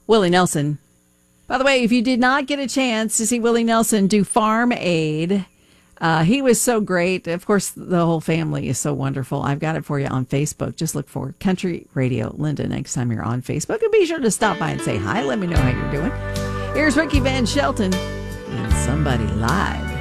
Willie Nelson. By the way, if you did not get a chance to see Willie Nelson do Farm Aid, he was so great. Of course, the whole family is so wonderful. I've got it for you on Facebook. Just look for Country Radio Linda next time you're on Facebook. And be sure to stop by and say hi. Let me know how you're doing. Here's Ricky Van Shelton and Somebody Live.